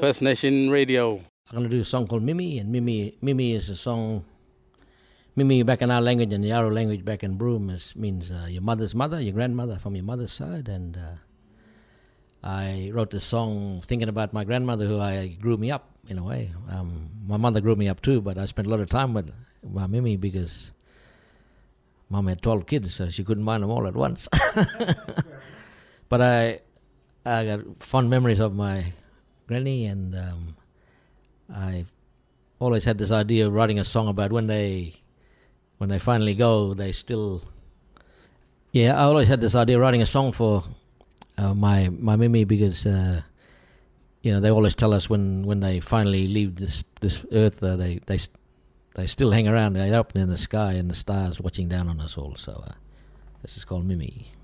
First Nation Radio. I'm going to do a song called Mimi, and Mimi is a song. Mimi back in our language and the Yaro language back in Broome means your mother's mother, your grandmother from your mother's side. And I wrote this song thinking about my grandmother who grew me up in a way. My mother grew me up too, but I spent a lot of time with my Mimi because Mom had 12 kids, so she couldn't mind them all at once. But I got fond memories of my granny, and I always had this idea of writing a song about when they finally go, they still... Yeah, I always had this idea of writing a song for my Mimi because, they always tell us when they finally leave this earth, they still hang around. They're up in the sky and the stars watching down on us all. So this is called Mimi.